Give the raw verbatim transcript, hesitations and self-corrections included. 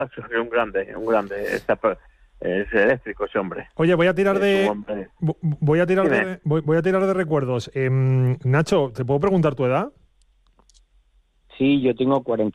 un grande, un grande. Está, es eléctrico ese hombre. Oye, voy a tirar Es de un hombre. voy a tirar Dime. de voy, voy a tirar de recuerdos. Em, Nacho, ¿te puedo preguntar tu edad? Sí, yo tengo cuarenta